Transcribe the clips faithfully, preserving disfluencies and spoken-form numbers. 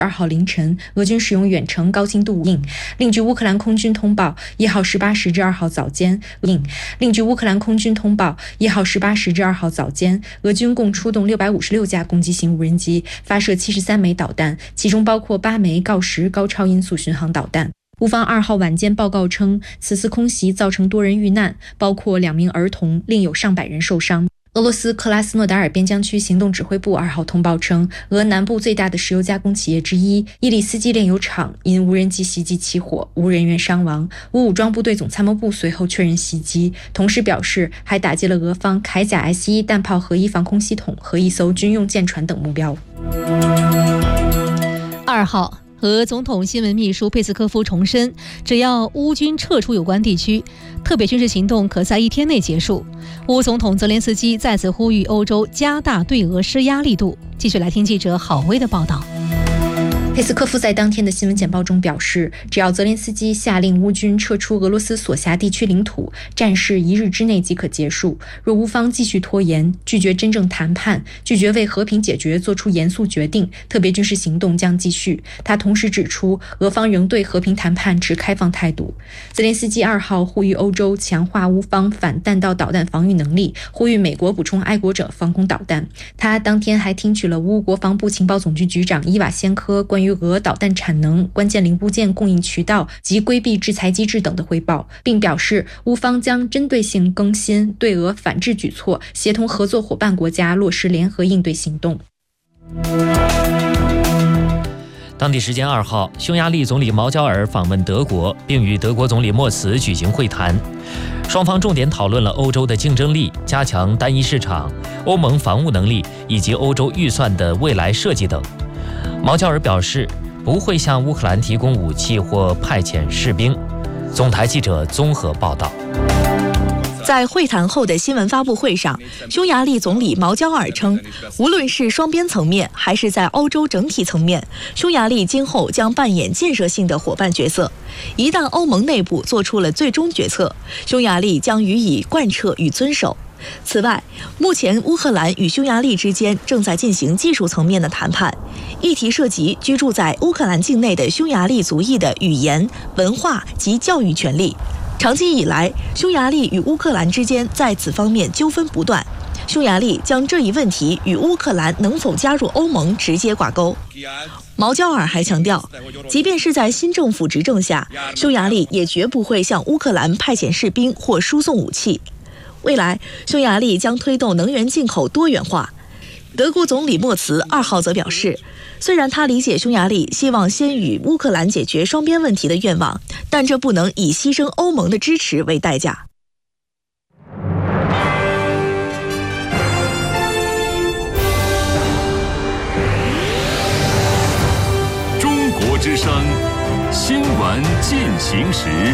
二号凌晨，俄军使用远程高精度无影。另据乌克兰空军通报，一号十八时至二号早间，应另据乌克兰空军通报，一号十八时至二号早间，俄军共出动六百五十六架攻击型无人机，发射七十三枚导弹，其中包括八枚锆石高超音速巡航导弹。乌方二号晚间报告称，此次空袭造成多人遇难，包括两名儿童，另有上百人受伤。俄罗斯克拉斯诺达尔边疆区行动指挥部二号通报称，俄南部最大的石油加工企业之一伊里斯基炼油厂因无人机袭击起火，无人员伤亡。乌武装部队总参谋部随后确认袭击，同时表示还打击了俄方铠甲 S 一 弹炮合一防空系统和一艘军用舰船等目标。 二号，俄总统新闻秘书佩斯科夫重申，只要乌军撤出有关地区，特别军事行动可在一天内结束。乌总统泽连斯基再次呼吁欧洲加大对俄施压力度。继续来听记者郝威的报道。佩斯科夫在当天的新闻简报中表示，只要泽连斯基下令乌军撤出俄罗斯所辖地区领土，战事一日之内即可结束。若乌方继续拖延，拒绝真正谈判，拒绝为和平解决做出严肃决定，特别军事行动将继续。他同时指出，俄方仍对和平谈判持开放态度。泽连斯基二号呼吁欧洲强化乌方反弹道导弹防御能力，呼吁美国补充爱国者防空导弹。他当天还听取了乌国防部情报总局局长伊瓦先科关于俄导弹产能、关键零部件供应渠道及规避制裁机制等的汇报，并表示乌方将针对性更新对俄反制举措，协同合作伙伴国家落实联合应对行动。 当地时间二号，匈牙利总理毛焦尔访问德国，并与德国总理莫茨举行会谈。双方重点讨论了欧洲的竞争力、加强单一市场、欧盟防务能力以及欧洲预算的未来设计等。毛焦尔表示，不会向乌克兰提供武器或派遣士兵。总台记者综合报道。 在会谈后的新闻发布会上，匈牙利总理毛焦尔称，无论是双边层面还是在欧洲整体层面，匈牙利今后将扮演建设性的伙伴角色。一旦欧盟内部做出了最终决策，匈牙利将予以贯彻与遵守。此外，目前乌克兰与匈牙利之间正在进行技术层面的谈判，议题涉及居住在乌克兰境内的匈牙利族裔的语言、文化及教育权利。长期以来，匈牙利与乌克兰之间在此方面纠纷不断，匈牙利将这一问题与乌克兰能否加入欧盟直接挂钩。毛焦尔还强调，即便是在新政府执政下，匈牙利也绝不会向乌克兰派遣士兵或输送武器。未来，匈牙利将推动能源进口多元化。德国总理莫茨二号则表示，虽然他理解匈牙利希望先与乌克兰解决双边问题的愿望，但这不能以牺牲欧盟的支持为代价。 中国之声新闻进行时。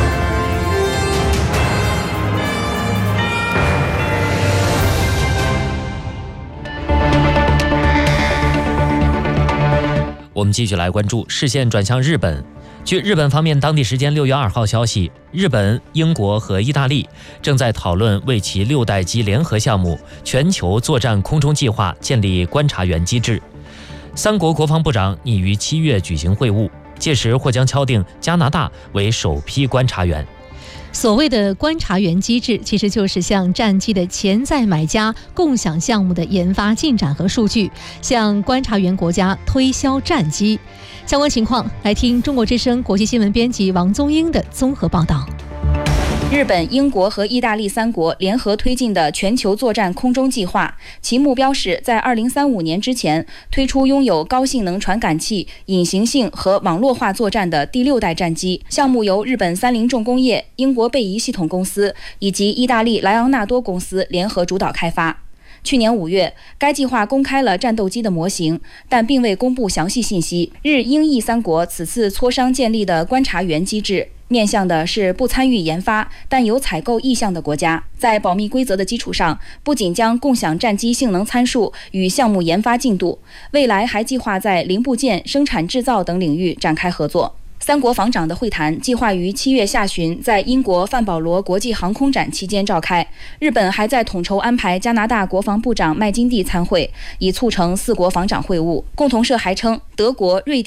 我们继续来关注，视线转向日本。据日本方面当地时间六月二号消息，日本、英国和意大利正在讨论为其六代机联合项目全球作战空中计划建立观察员机制。三国国防部长拟于七月举行会晤，届时或将敲定加拿大为首批观察员。 所谓的观察员机制，其实就是向战机的潜在买家共享项目的研发进展和数据，向观察员国家推销战机。相关情况，来听中国之声国际新闻编辑王宗英的综合报道。 日本、英国和意大利三国联合推进的全球作战空中计划，其目标是在二零三五年之前推出拥有高性能传感器、隐形性和网络化作战的第六代战机。项目由日本三菱重工业、英国贝仪系统公司以及意大利莱昂纳多公司联合主导开发。去年五月，该计划公开了战斗机的模型，但并未公布详细信息。日英意三国此次磋商建立的观察员机制，面向的是不参与研发但有采购意向的国家。在保密规则的基础上，不仅将共享战机性能参数与项目研发进度，未来还计划在零部件、生产制造等领域展开合作。 三国防长的会谈计划于七月下旬在英国范保罗国际航空展期间召开。日本还在统筹安排加拿大国防部长麦金蒂参会，以促成四国防长会晤。共同社还称，德国、瑞典